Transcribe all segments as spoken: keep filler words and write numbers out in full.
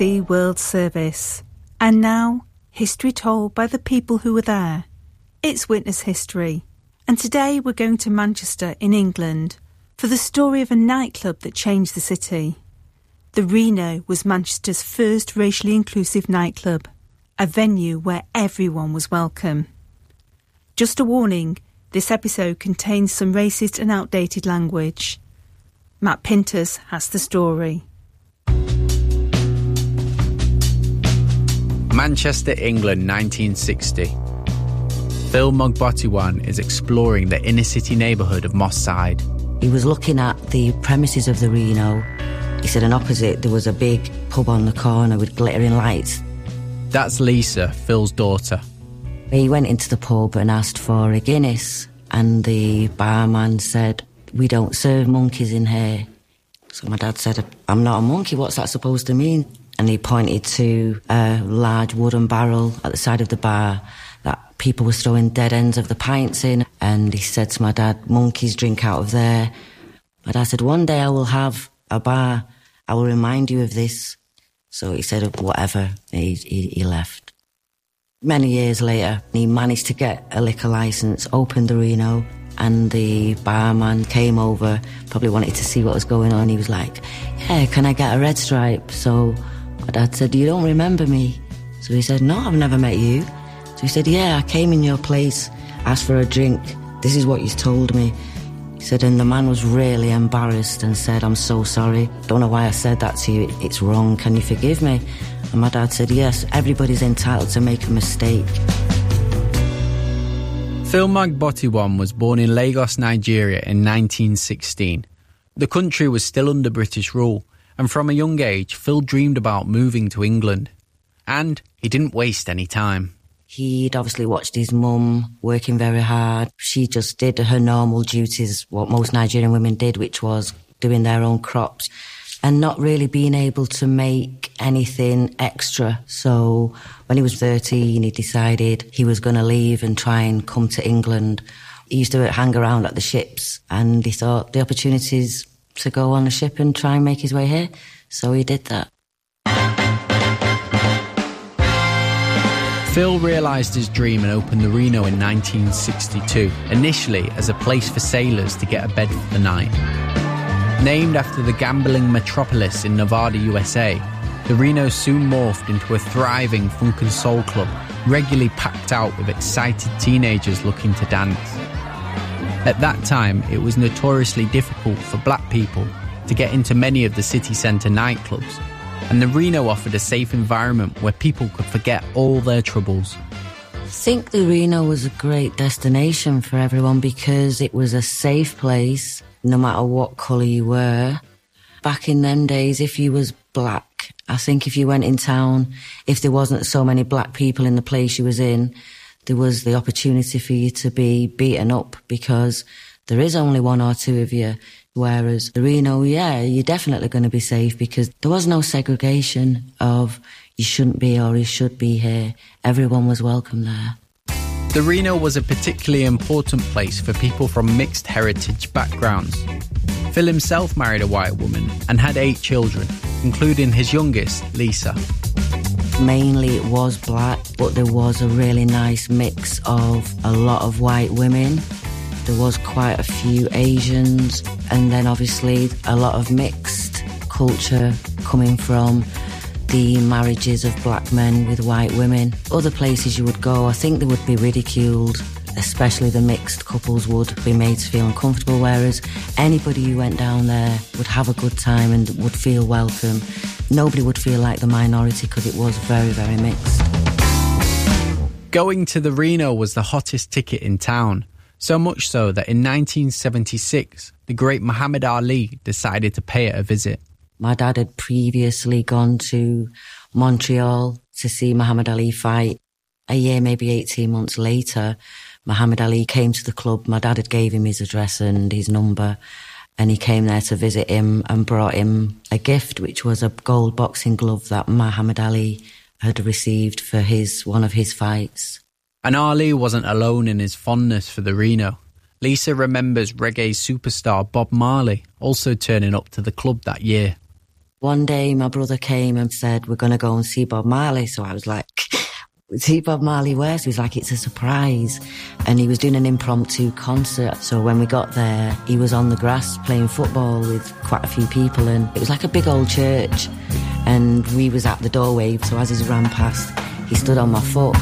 The World Service. And now, history told by the people who were there. It's Witness History. And today we're going to Manchester in England for the story of a nightclub that changed the city. The Reno was Manchester's first racially inclusive nightclub, a venue where everyone was welcome. Just a warning, this episode contains some racist and outdated language. Matt Pinters has the story. Manchester, England, nineteen sixty. Phil Mogbotiwan is exploring the inner-city neighbourhood of Moss Side. He was looking at the premises of the Reno. He said, and opposite there was a big pub on the corner with glittering lights. That's Lisa, Phil's daughter. He went into the pub and asked for a Guinness, and the barman said, "We don't serve monkeys in here." So my dad said, "I'm not a monkey, what's that supposed to mean?" And he pointed to a large wooden barrel at the side of the bar that people were throwing dead ends of the pints in. And he said to my dad, "Monkeys drink out of there." My dad said, "One day I will have a bar. I will remind you of this." So he said, whatever, he, he, he left. Many years later, he managed to get a liquor licence, opened the Reno, and the barman came over, probably wanted to see what was going on. He was like, "Yeah, can I get a red stripe?" So my dad said, "You don't remember me?" So he said, "No, I've never met you." So he said, "Yeah, I came in your place, asked for a drink. This is what you told me." He said, and the man was really embarrassed and said, "I'm so sorry. Don't know why I said that to you. It's wrong. Can you forgive me?" And my dad said, "Yes, everybody's entitled to make a mistake." Phil Mogbotiwan was born in Lagos, Nigeria in nineteen sixteen. The country was still under British rule, and from a young age, Phil dreamed about moving to England. And he didn't waste any time. He'd obviously watched his mum working very hard. She just did her normal duties, what most Nigerian women did, which was doing their own crops and not really being able to make anything extra. So when he was thirteen, he decided he was going to leave and try and come to England. He used to hang around at the ships, and he thought the opportunities to go on a ship and try and make his way here. So he did that. Phil realised his dream and opened the Reno in nineteen sixty-two, initially as a place for sailors to get a bed for the night. Named after the gambling metropolis in Nevada, U S A, the Reno soon morphed into a thriving funk and soul club, regularly packed out with excited teenagers looking to dance. At that time, it was notoriously difficult for black people to get into many of the city centre nightclubs, and the Reno offered a safe environment where people could forget all their troubles. I think the Reno was a great destination for everyone because it was a safe place, no matter what colour you were. Back in them days, if you was black, I think if you went in town, if there wasn't so many black people in the place you was in, there was the opportunity for you to be beaten up because there is only one or two of you. Whereas the Reno, yeah, you're definitely going to be safe because there was no segregation of you shouldn't be or you should be here. Everyone was welcome there. The Reno was a particularly important place for people from mixed heritage backgrounds. Phil himself married a white woman and had eight children, including his youngest, Lisa. Mainly it was black, but there was a really nice mix of a lot of white women. There was quite a few Asians, and then obviously a lot of mixed culture coming from the marriages of black men with white women. Other places you would go, I think they would be ridiculed, especially the mixed couples would be made to feel uncomfortable, whereas anybody who went down there would have a good time and would feel welcome. Nobody would feel like the minority because it was very, very mixed. Going to the Reno was the hottest ticket in town, so much so that in nineteen seventy-six, the great Muhammad Ali decided to pay it a visit. My dad had previously gone to Montreal to see Muhammad Ali fight. A year, maybe eighteen months later, Muhammad Ali came to the club. My dad had gave him his address and his number, and he came there to visit him and brought him a gift, which was a gold boxing glove that Muhammad Ali had received for his one of his fights. And Ali wasn't alone in his fondness for the Reno. Lisa remembers reggae superstar Bob Marley also turning up to the club that year. One day my brother came and said, we're going to go and see Bob Marley. So I was like, see Bob Marley where? So he was like, it's a surprise. And he was doing an impromptu concert. So when we got there, he was on the grass playing football with quite a few people. And it was like a big old church. And we was at the doorway. So as he ran past, he stood on my foot.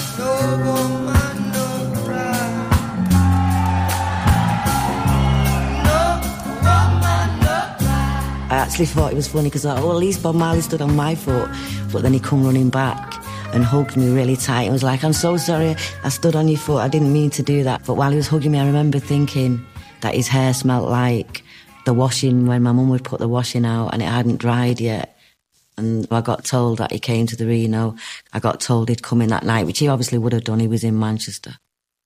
I actually thought it was funny because I thought, well, at least Bob Marley stood on my foot. But then he come running back and hugged me really tight and was like, I'm so sorry, I stood on your foot, I didn't mean to do that. But while he was hugging me, I remember thinking that his hair smelled like the washing when my mum would put the washing out and it hadn't dried yet. And I got told that he came to the Reno. I got told he'd come in that night, which he obviously would have done. He was in Manchester.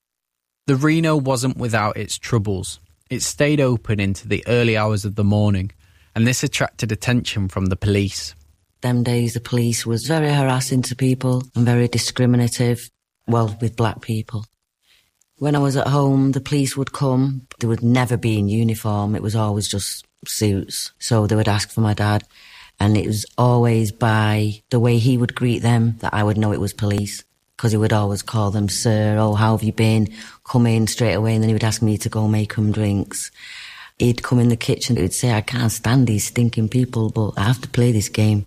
The Reno wasn't without its troubles. It stayed open into the early hours of the morning, and this attracted attention from the police. Them days, the police was very harassing to people and very discriminative, well, with black people. When I was at home, the police would come. They would never be in uniform. It was always just suits. So they would ask for my dad. And it was always by the way he would greet them that I would know it was police. Because he would always call them, sir, oh, how have you been? Come in straight away. And then he would ask me to go make them drinks. He'd come in the kitchen, he would say, I can't stand these stinking people, but I have to play this game.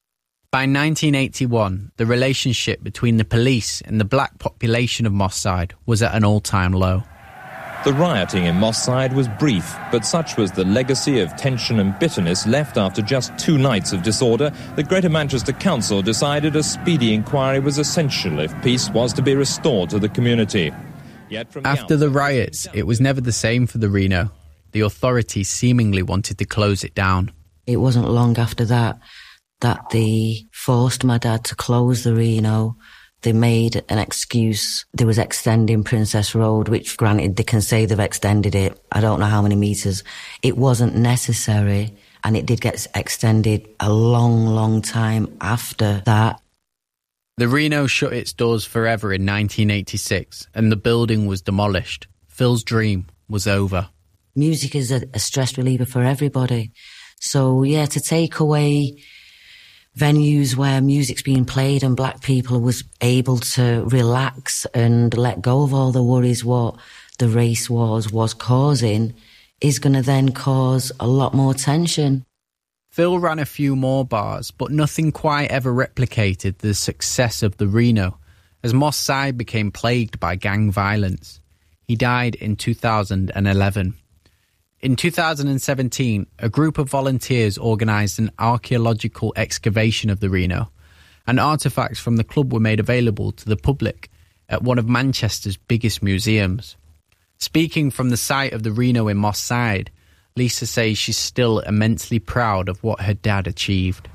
By nineteen eighty-one, the relationship between the police and the black population of Moss Side was at an all-time low. The rioting in Moss Side was brief, but such was the legacy of tension and bitterness left after just two nights of disorder that Greater Manchester Council decided a speedy inquiry was essential if peace was to be restored to the community. Yet from After the riots, it was never the same for the Reno. The authorities seemingly wanted to close it down. It wasn't long after that that they forced my dad to close the Reno. They made an excuse. They was extending Princess Road, which granted they can say they've extended it. I don't know how many metres. It wasn't necessary, and it did get extended a long, long time after that. The Reno shut its doors forever in nineteen eighty-six, and the building was demolished. Phil's dream was over. Music is a, a stress reliever for everybody. So, yeah, to take away venues where music's being played and black people was able to relax and let go of all the worries what the race wars was causing is going to then cause a lot more tension. Phil ran a few more bars, but nothing quite ever replicated the success of the Reno, as Moss Side became plagued by gang violence. He died in two thousand eleven. In two thousand seventeen, a group of volunteers organised an archaeological excavation of the Reno, and artefacts from the club were made available to the public at one of Manchester's biggest museums. Speaking from the site of the Reno in Moss Side, Lisa says she's still immensely proud of what her dad achieved.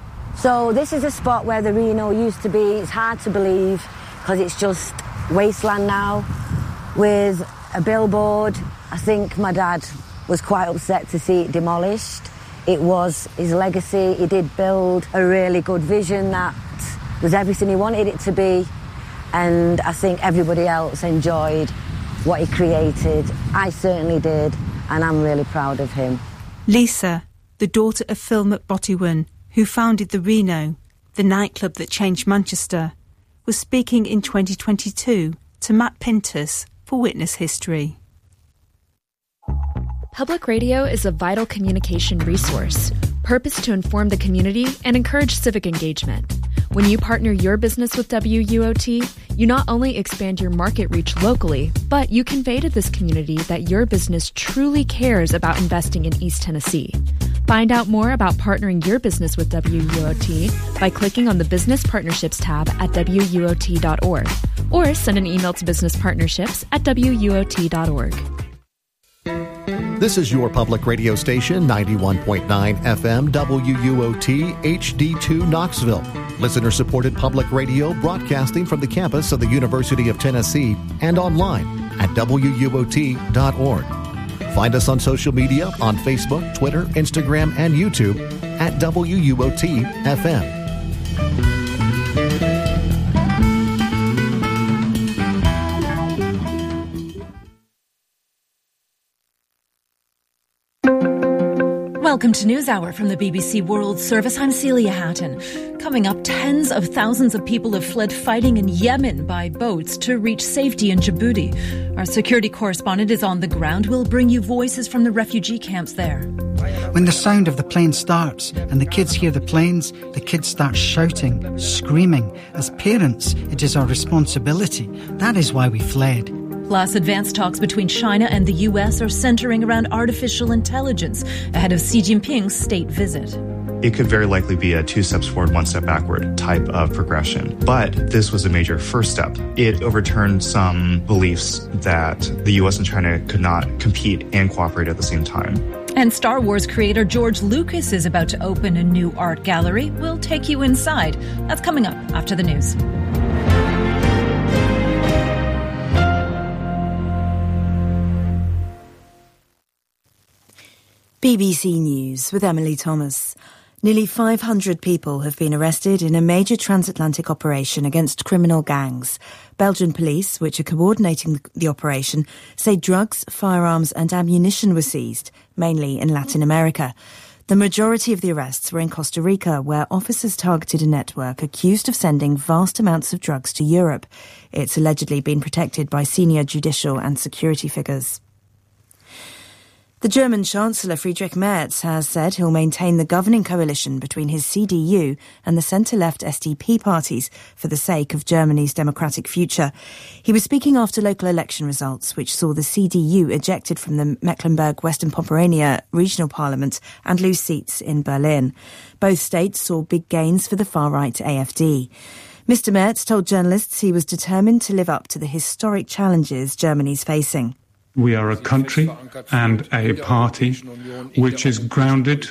So this is a spot where the Reno used to be. It's hard to believe because it's just wasteland now with a billboard. I think my dad was quite upset to see it demolished. It was his legacy. He did build a really good vision that was everything he wanted it to be, and I think everybody else enjoyed what he created. I certainly did, and I'm really proud of him. Lisa, the daughter of Phil McBottywan, who founded the Reno, the nightclub that changed Manchester, was speaking in twenty twenty-two to Matt Pintus for Witness History. Public radio is a vital communication resource, purposed to inform the community and encourage civic engagement. When you partner your business with W U O T, you not only expand your market reach locally, but you convey to this community that your business truly cares about investing in East Tennessee. Find out more about partnering your business with W U O T by clicking on the Business Partnerships tab at W U O T dot org or send an email to businesspartnerships at W U O T dot org. This is your public radio station, ninety-one point nine F M W U O T H D two Knoxville. Listener-supported public radio broadcasting from the campus of the University of Tennessee and online at W U O T dot org. Find us on social media on Facebook, Twitter, Instagram, and YouTube at W U O T F M. Welcome to NewsHour from the B B C World Service. I'm Celia Hatton. Coming up, tens of thousands of people have fled fighting in Yemen by boats to reach safety in Djibouti. Our security correspondent is on the ground. We'll bring you voices from the refugee camps there. When the sound of the plane starts and the kids hear the planes, the kids start shouting, screaming. As parents, it is our responsibility. That is why we fled. Plus, advanced talks between China and the U S are centering around artificial intelligence ahead of Xi Jinping's state visit. It could very likely be a two steps forward, one step backward type of progression. But this was a major first step. It overturned some beliefs that the U S and China could not compete and cooperate at the same time. And Star Wars creator George Lucas is about to open a new art gallery. We'll take you inside. That's coming up after the news. B B C News with Emily Thomas. Nearly five hundred people have been arrested in a major transatlantic operation against criminal gangs. Belgian police, which are coordinating the operation, say drugs, firearms and ammunition were seized, mainly in Latin America. The majority of the arrests were in Costa Rica, where officers targeted a network accused of sending vast amounts of drugs to Europe. It's allegedly been protected by senior judicial and security figures. The German Chancellor Friedrich Merz has said he'll maintain the governing coalition between his C D U and the centre-left S D P parties for the sake of Germany's democratic future. He was speaking after local election results, which saw the C D U ejected from the Mecklenburg-Western Pomerania regional parliament and lose seats in Berlin. Both states saw big gains for the far-right A F D. Mister Merz told journalists he was determined to live up to the historic challenges Germany's facing. We are a country and a party which is grounded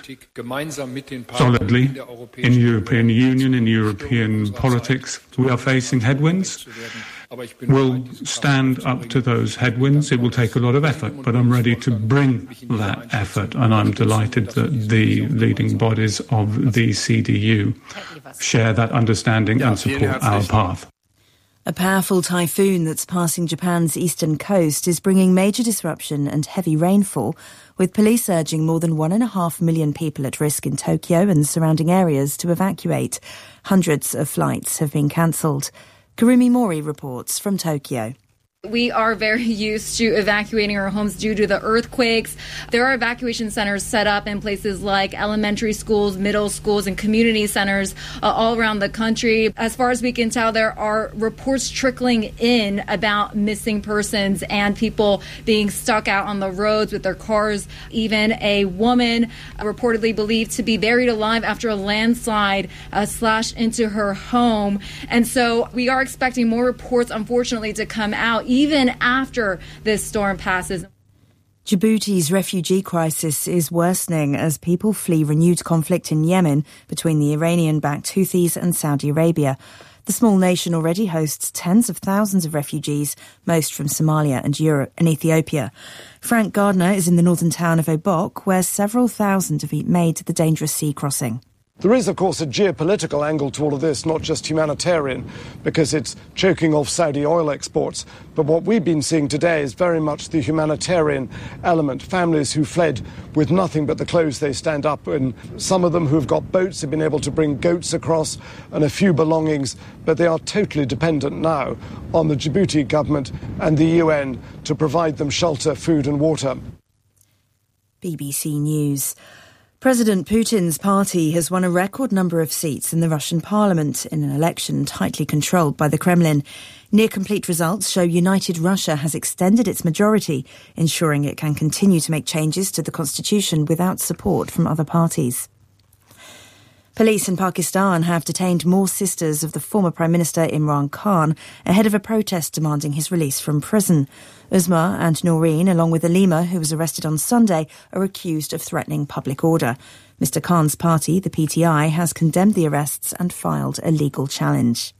solidly in European Union, in European politics. We are facing headwinds. We'll stand up to those headwinds. It will take a lot of effort, but I'm ready to bring that effort, and I'm delighted that the leading bodies of the C D U share that understanding and support our path. A powerful typhoon that's passing Japan's eastern coast is bringing major disruption and heavy rainfall, with police urging more than one and a half million people at risk in Tokyo and surrounding areas to evacuate. Hundreds of flights have been cancelled. Karumi Mori reports from Tokyo. We are very used to evacuating our homes due to the earthquakes. There are evacuation centers set up in places like elementary schools, middle schools, and community centers uh, all around the country. As far as we can tell, there are reports trickling in about missing persons and people being stuck out on the roads with their cars. Even a woman reportedly believed to be buried alive after a landslide uh, slashed into her home. And so we are expecting more reports, unfortunately, to come out even after this storm passes. Djibouti's refugee crisis is worsening as people flee renewed conflict in Yemen between the Iranian-backed Houthis and Saudi Arabia. The small nation already hosts tens of thousands of refugees, most from Somalia and Europe and Ethiopia. Frank Gardner is in the northern town of Obok, where several thousand have made the dangerous sea crossing. There is, of course, a geopolitical angle to all of this, not just humanitarian, because it's choking off Saudi oil exports. But what we've been seeing today is very much the humanitarian element. Families who fled with nothing but the clothes they stand up in. Some of them who've got boats have been able to bring goats across and a few belongings, but they are totally dependent now on the Djibouti government and the U N to provide them shelter, food and water. B B C News. President Putin's party has won a record number of seats in the Russian parliament in an election tightly controlled by the Kremlin. Near-complete results show United Russia has extended its majority, ensuring it can continue to make changes to the constitution without support from other parties. Police in Pakistan have detained more sisters of the former Prime Minister Imran Khan ahead of a protest demanding his release from prison. Uzma and Noreen, along with Alima, who was arrested on Sunday, are accused of threatening public order. Mister Khan's party, the P T I, has condemned the arrests and filed a legal challenge.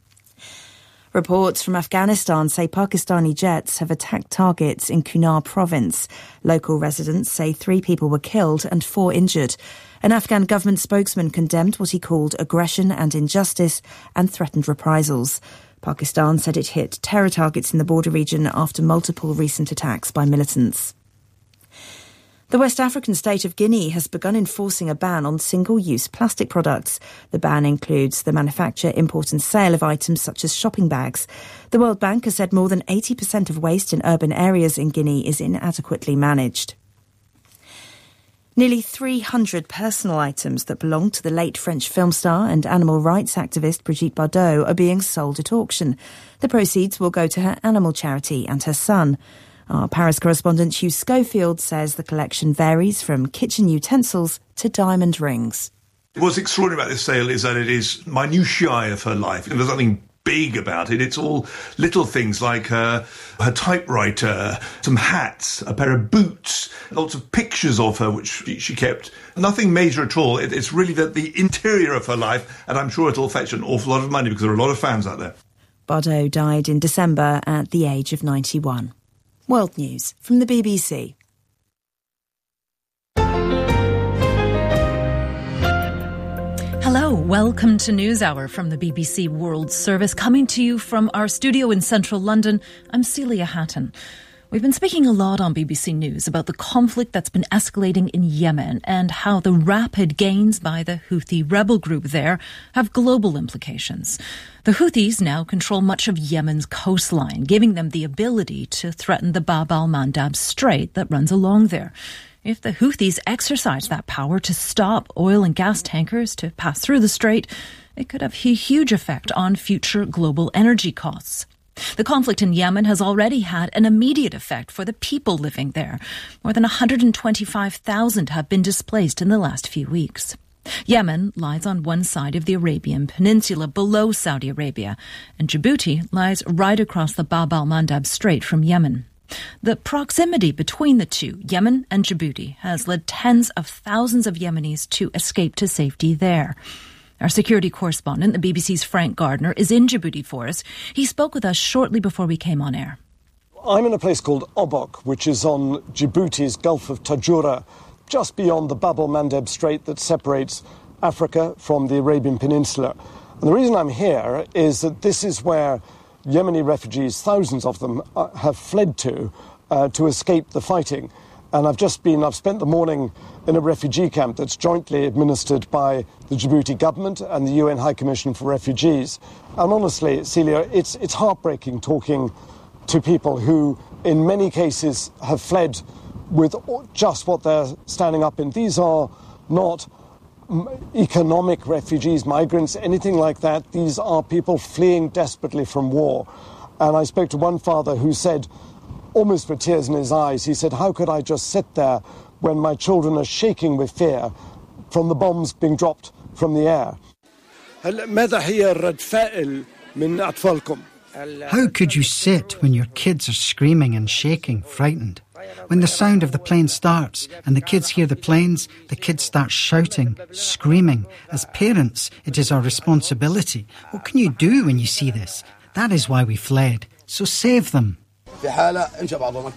Reports from Afghanistan say Pakistani jets have attacked targets in Kunar province. Local residents say three people were killed and four injured. An Afghan government spokesman condemned what he called aggression and injustice and threatened reprisals. Pakistan said it hit terror targets in the border region after multiple recent attacks by militants. The West African state of Guinea has begun enforcing a ban on single-use plastic products. The ban includes the manufacture, import and sale of items such as shopping bags. The World Bank has said more than eighty percent of waste in urban areas in Guinea is inadequately managed. Nearly three hundred personal items that belonged to the late French film star and animal rights activist Brigitte Bardot are being sold at auction. The proceeds will go to her animal charity and her son. Our Paris correspondent Hugh Schofield says the collection varies from kitchen utensils to diamond rings. What's extraordinary about this sale is that it is minutiae of her life. There's nothing big about it. It's all little things like her, her typewriter, some hats, a pair of boots, lots of pictures of her which she kept. Nothing major at all. It, it's really the, the interior of her life, and I'm sure it'll fetch an awful lot of money because there are a lot of fans out there. Bardot died in December at the age of ninety-one. World News from the B B C. Hello, welcome to NewsHour from the B B C World Service, coming to you from our studio in central London. I'm Celia Hatton. We've been speaking a lot on B B C News about the conflict that's been escalating in Yemen and how the rapid gains by the Houthi rebel group there have global implications. The Houthis now control much of Yemen's coastline, giving them the ability to threaten the Bab al-Mandab Strait that runs along there. If the Houthis exercise that power to stop oil and gas tankers to pass through the strait, it could have a huge effect on future global energy costs. The conflict in Yemen has already had an immediate effect for the people living there. More than one hundred twenty-five thousand have been displaced in the last few weeks. Yemen lies on one side of the Arabian Peninsula below Saudi Arabia, and Djibouti lies right across the Bab al-Mandab Strait from Yemen. The proximity between the two, Yemen and Djibouti, has led tens of thousands of Yemenis to escape to safety there. Our security correspondent, the B B C's Frank Gardner, is in Djibouti for us. He spoke with us shortly before we came on air. I'm in a place called Obok, which is on Djibouti's Gulf of Tajura, just beyond the Bab al-Mandeb Strait that separates Africa from the Arabian Peninsula. And the reason I'm here is that this is where Yemeni refugees, thousands of them, uh, have fled to uh, to escape the fighting. And I've just been, I've spent the morning in a refugee camp that's jointly administered by the Djibouti government and the U N High Commission for Refugees. And honestly, Celia, it's, it's heartbreaking talking to people who, in many cases, have fled with just what they're standing up in. These are not economic refugees, migrants, anything like that. These are people fleeing desperately from war. And I spoke to one father who said, almost with tears in his eyes, he said, how could I just sit there when my children are shaking with fear from the bombs being dropped from the air? How could you sit when your kids are screaming and shaking, frightened? When the sound of the plane starts and the kids hear the planes, the kids start shouting, screaming. As parents, it is our responsibility. What can you do when you see this? That is why we fled. So save them. Most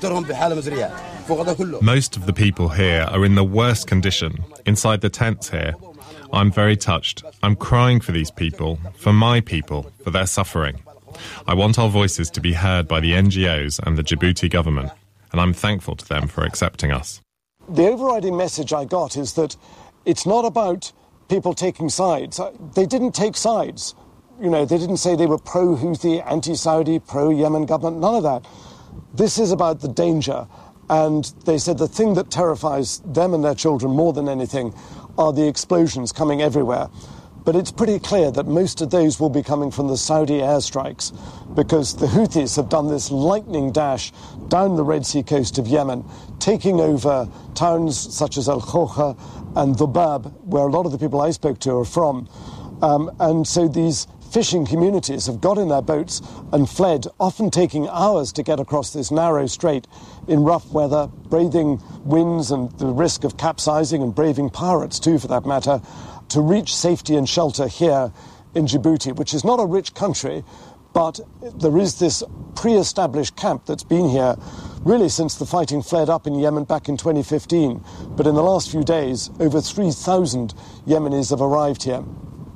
of the people here are in the worst condition, inside the tents here. I'm very touched. I'm crying for these people, for my people, for their suffering. I want our voices to be heard by the N G Os and the Djibouti government, and I'm thankful to them for accepting us. The overriding message I got is that it's not about people taking sides. They didn't take sides. You know, they didn't say they were pro-Houthi, anti-Saudi, pro-Yemen government, none of that. This is about the danger. And they said the thing that terrifies them and their children more than anything are the explosions coming everywhere. But it's pretty clear that most of those will be coming from the Saudi airstrikes because the Houthis have done this lightning dash down the Red Sea coast of Yemen, taking over towns such as Al-Khoha and Dhubab, where a lot of the people I spoke to are from. Um, and so these fishing communities have got in their boats and fled, often taking hours to get across this narrow strait in rough weather, braving winds and the risk of capsizing and braving pirates too, for that matter, to reach safety and shelter here in Djibouti, which is not a rich country, but there is this pre-established camp that's been here really since the fighting flared up in Yemen back in twenty fifteen. But in the last few days, over three thousand Yemenis have arrived here.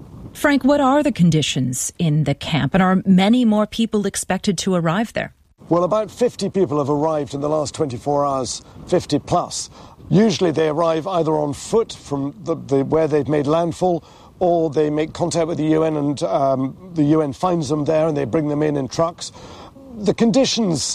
Frank, what are the conditions in the camp, and are many more people expected to arrive there? Well, about fifty people have arrived in the last twenty-four hours, fifty plus. Usually they arrive either on foot from the, the, where they've made landfall, or they make contact with the U N and um, the U N finds them there and they bring them in in trucks. The conditions,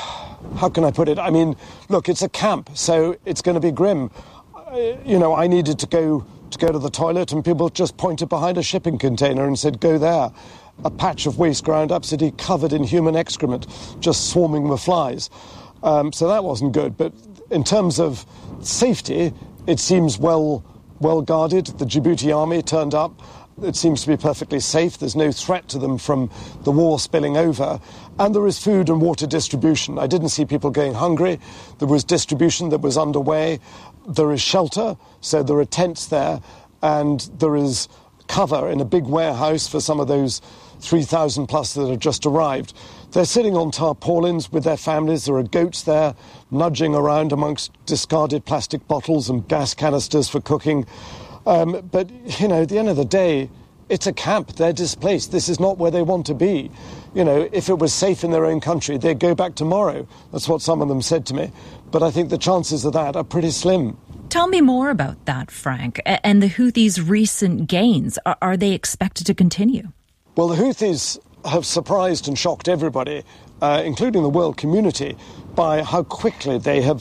how can I put it? I mean, look, it's a camp, so it's going to be grim. Uh, you know, I needed to go to go to the toilet and people just pointed behind a shipping container and said, go there. A patch of waste ground absolutely covered in human excrement, just swarming with flies. Um, so that wasn't good. But in terms of safety, it seems well well guarded. The Djibouti army turned up. It seems to be perfectly safe. There's no threat to them from the war spilling over. And there is food and water distribution. I didn't see people going hungry. There was distribution that was underway. There is shelter, so there are tents there. And there is cover in a big warehouse for some of those three thousand plus that have just arrived. They're sitting on tarpaulins with their families. There are goats there nudging around amongst discarded plastic bottles and gas canisters for cooking. Um, but, you know, at the end of the day, it's a camp. They're displaced. This is not where they want to be. You know, if it was safe in their own country, they'd go back tomorrow. That's what some of them said to me. But I think the chances of that are pretty slim. Tell me more about that, Frank, and the Houthis' recent gains. Are, are they expected to continue? Well, the Houthis have surprised and shocked everybody, uh, including the world community, by how quickly they have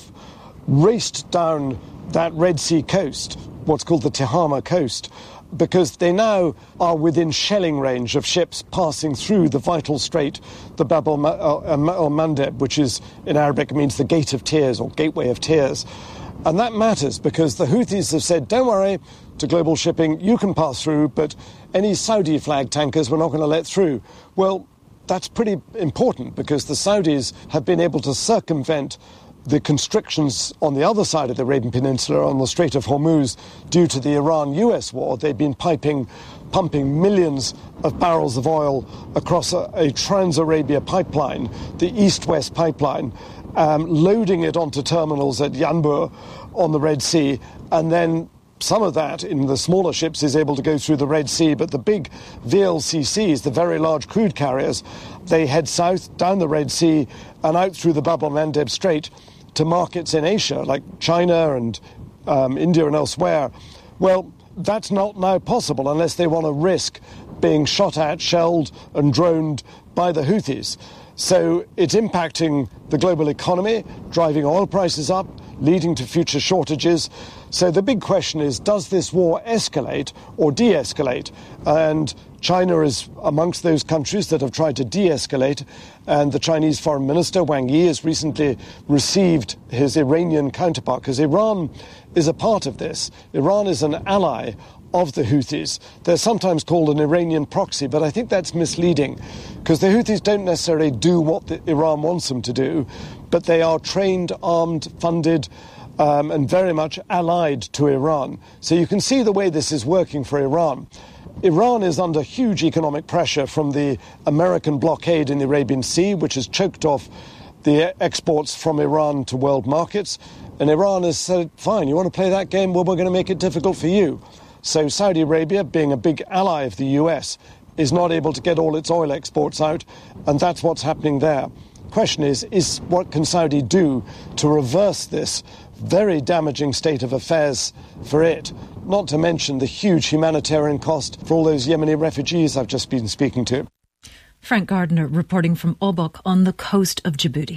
raced down that Red Sea coast, what's called the Tihama coast, because they now are within shelling range of ships passing through the vital strait, the Bab el-Mandeb, which is, in Arabic, means the Gate of Tears or Gateway of Tears. And that matters because the Houthis have said, don't worry, to global shipping, you can pass through, but any Saudi flag tankers we're not going to let through. Well, that's pretty important because the Saudis have been able to circumvent the constrictions on the other side of the Arabian Peninsula on the Strait of Hormuz due to the Iran-U S war. They've been piping, pumping millions of barrels of oil across a, a Trans-Arabia pipeline, the East-West pipeline, um, loading it onto terminals at Yanbu on the Red Sea, and then some of that in the smaller ships is able to go through the Red Sea, but the big V L C Cs, the very large crude carriers, they head south, down the Red Sea, and out through the Bab el-Mandeb Strait to markets in Asia, like China and um, India and elsewhere. Well, that's not now possible unless they want to risk being shot at, shelled and droned by the Houthis. So it's impacting the global economy, driving oil prices up, leading to future shortages. So the big question is, does this war escalate or de-escalate? And China is amongst those countries that have tried to de-escalate, and the Chinese Foreign Minister, Wang Yi, has recently received his Iranian counterpart, because Iran is a part of this. Iran is an ally of the Houthis. They're sometimes called an Iranian proxy, but I think that's misleading, because the Houthis don't necessarily do what the Iran wants them to do, but they are trained, armed, funded, um, and very much allied to Iran. So you can see the way this is working for Iran. Iran is under huge economic pressure from the American blockade in the Arabian Sea, which has choked off the exports from Iran to world markets. And Iran has said, fine, you want to play that game? Well, we're going to make it difficult for you. So Saudi Arabia, being a big ally of the U S, is not able to get all its oil exports out, and that's what's happening there. Question is, is what can Saudi do to reverse this very damaging state of affairs for it? Not to mention the huge humanitarian cost for all those Yemeni refugees I've just been speaking to. Frank Gardner reporting from Obok on the coast of Djibouti.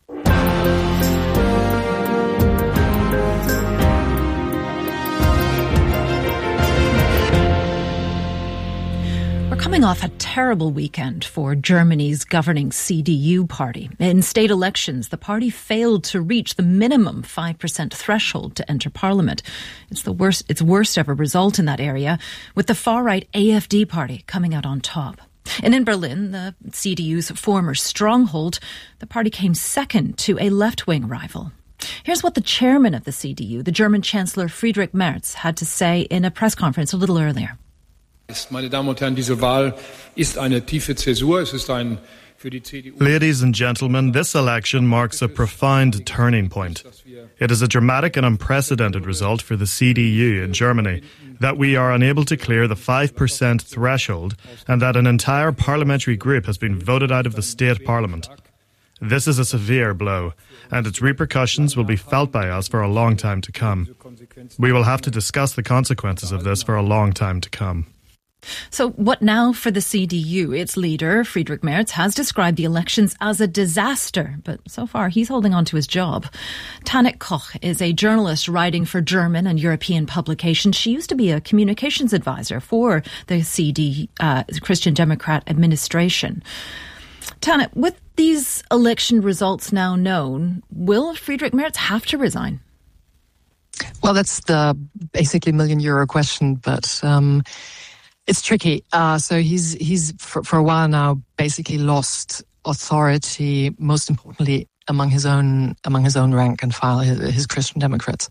Coming off a terrible weekend for Germany's governing C D U party. In state elections, the party failed to reach the minimum five percent threshold to enter parliament. It's the worst, its worst ever result in that area, with the far-right A F D party coming out on top. And in Berlin, the C D U's former stronghold, the party came second to a left-wing rival. Here's what the chairman of the C D U, the German Chancellor Friedrich Merz, had to say in a press conference a little earlier. Meine Damen und Herren, diese Wahl ist eine tiefe Zäsur. Es ist ein für die C D U. Ladies and gentlemen, this election marks a profound turning point. It is a dramatic and unprecedented result for the C D U in Germany that we are unable to clear the five percent threshold and that an entire parliamentary group has been voted out of the state parliament. This is a severe blow, and its repercussions will be felt by us for a long time to come. We will have to discuss the consequences of this for a long time to come. So what now for the C D U? Its leader, Friedrich Merz, has described the elections as a disaster, but so far he's holding on to his job. Tanit Koch is a journalist writing for German and European publications. She used to be a communications advisor for the C D, uh, Christian Democrat administration. Tanit, with these election results now known, will Friedrich Merz have to resign? Well, that's the basically million euro question, but um, it's tricky. Uh, so he's he's for, for a while now basically lost authority. Most importantly, among his own among his own rank and file, his, his Christian Democrats.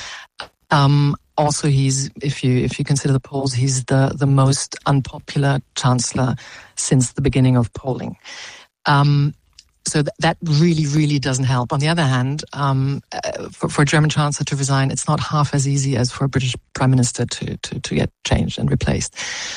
Um, also, he's if you if you consider the polls, he's the the most unpopular chancellor since the beginning of polling. Um, So th- that really, really doesn't help. On the other hand, um, uh, for, for a German chancellor to resign, it's not half as easy as for a British prime minister to, to, to get changed and replaced.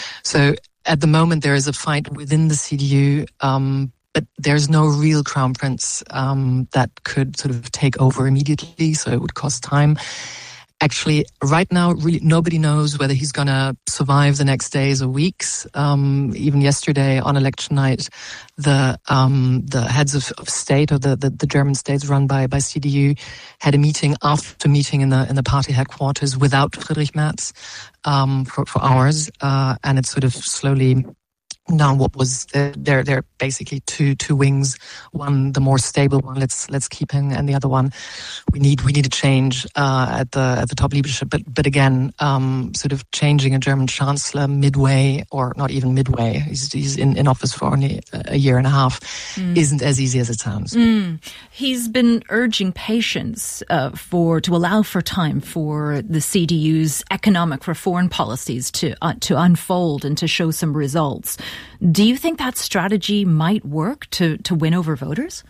So at the moment, there is a fight within the C D U, um, but there's no real crown prince um, that could sort of take over immediately, so it would cost time. Actually, right now, really nobody knows whether he's going to survive the next days or weeks. Um, even yesterday on election night, the um, the heads of, of state, or the, the, the German states run by, by C D U, had a meeting after meeting in the in the party headquarters without Friedrich Merz um, for, for hours, uh, and it's sort of slowly. Now, what was the, they're they're basically two two wings. One, the more stable one, let's let's keep him, and the other one, we need we need a change uh, at the at the top leadership. But but again, um, sort of changing a German chancellor midway, or not even midway. He's he's in, in office for only a year and a half. Mm. Isn't as easy as it sounds. Mm. He's been urging patience uh, for to allow for time for the C D U's economic reform policies to uh, to unfold and to show some results. Do you think that strategy might work to, to win over voters?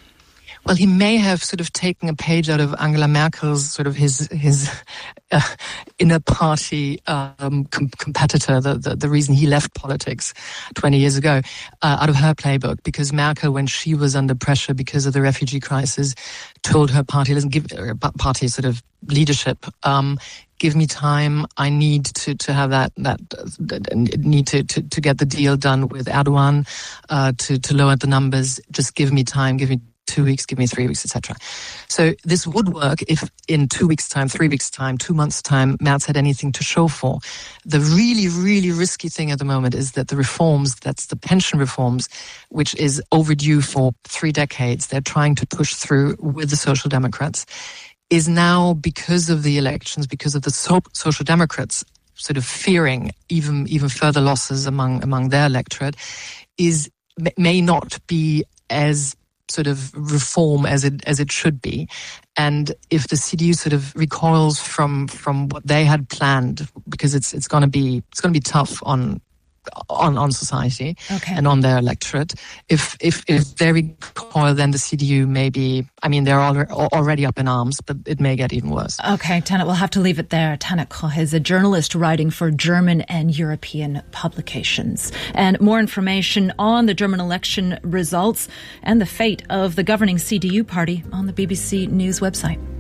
Well, he may have sort of taken a page out of Angela Merkel's sort of his his uh, inner party um, com- competitor, the, the the reason he left politics twenty years ago, uh, out of her playbook. Because Merkel, when she was under pressure because of the refugee crisis, told her party, listen, give uh, party sort of leadership, um, give me time. I need to, to have that, that, that need to, to, to get the deal done with Erdogan, uh, to, to lower the numbers. Just give me time, give me two weeks, give me three weeks, et cetera. So this would work if in two weeks' time, three weeks' time, two months' time, Merz had anything to show for. The really, really risky thing at the moment is that the reforms, that's the pension reforms, which is overdue for three decades, they're trying to push through with the Social Democrats, is now, because of the elections, because of the so- Social Democrats sort of fearing even even further losses among among their electorate, is may not be as sort of reform as it as it should be. And if the C D U sort of recoils from from what they had planned, because it's it's going to be it's going to be tough on. On, on society okay. and on their electorate. If if if they recoil, then the C D U may be, I mean, they're al- already up in arms, but it may get even worse. Okay, Tanit, we'll have to leave it there. Tanit Koch is a journalist writing for German and European publications. And more information on the German election results and the fate of the governing C D U party on the B B C News website.